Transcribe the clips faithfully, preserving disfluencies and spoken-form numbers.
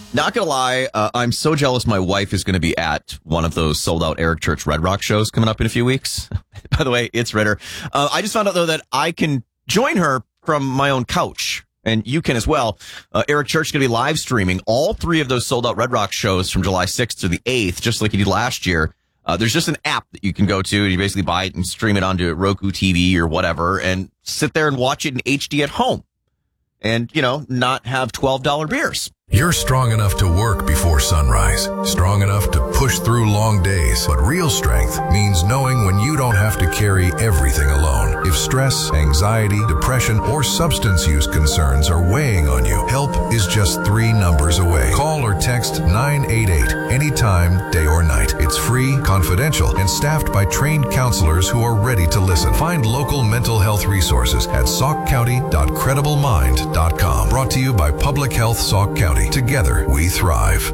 Not going to lie, uh, I'm so jealous my wife is going to be at one of those sold-out Eric Church Red Rock shows coming up in a few weeks. By the way, it's Ritter. Uh, I just found out, though, that I can join her from my own couch, and you can as well. Uh, Eric Church is going to be live streaming all three of those sold-out Red Rock shows from July sixth to the eighth, just like he did last year. Uh, there's just an app that you can go to, and you basically buy it and stream it onto Roku T V or whatever, and sit there and watch it in H D at home. And, you know, not have twelve dollar beers. You're strong enough to work before sunrise, strong enough to push through long days. But real strength means knowing when you don't have to carry everything alone. If stress, anxiety, depression, or substance use concerns are weighing on you, help is just three numbers away. Call or text nine eight eight anytime, day or night. It's free, confidential, and staffed by trained counselors who are ready to listen. Find local mental health resources at sauk county dot credible mind dot com. Brought to you by Public Health Sauk County. Together, we thrive.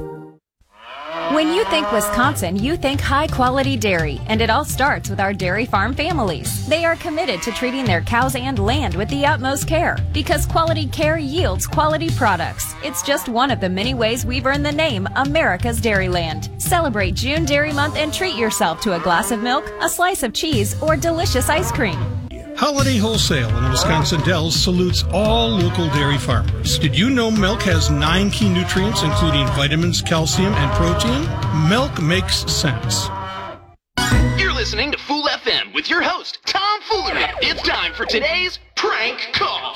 When you think Wisconsin, you think high-quality dairy, and it all starts with our dairy farm families. They are committed to treating their cows and land with the utmost care, because quality care yields quality products. It's just one of the many ways we've earned the name America's Dairyland. Celebrate June Dairy Month and treat yourself to a glass of milk, a slice of cheese, or delicious ice cream. Holiday Wholesale in Wisconsin Dells salutes all local dairy farmers. Did you know milk has nine key nutrients, including vitamins, calcium, and protein? Milk makes sense. You're listening to Fool F M with your host, Tom Foolery. It's time for today's prank call.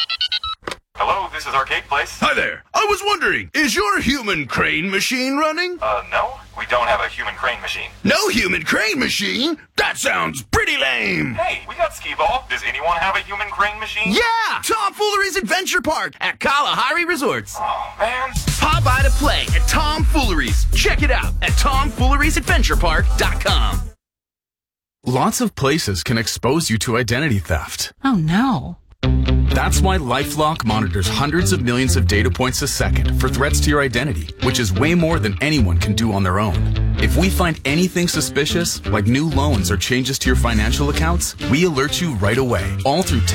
Hello, this is Arcade Place. Hi there. I was wondering, is your human crane machine running? Uh, no, we don't have a human crane machine. No human crane machine? That sounds pretty lame. Hey, we got Skee-Ball. Does anyone have a human crane machine? Yeah! Tom Foolery's Adventure Park at Kalahari Resorts. Oh, man. Pop by to play at Tom Foolery's. Check it out at tom fooleries adventure park dot com. Lots of places can expose you to identity theft. Oh, no. That's why LifeLock monitors hundreds of millions of data points a second for threats to your identity, which is way more than anyone can do on their own. If we find anything suspicious, like new loans or changes to your financial accounts, we alert you right away, all through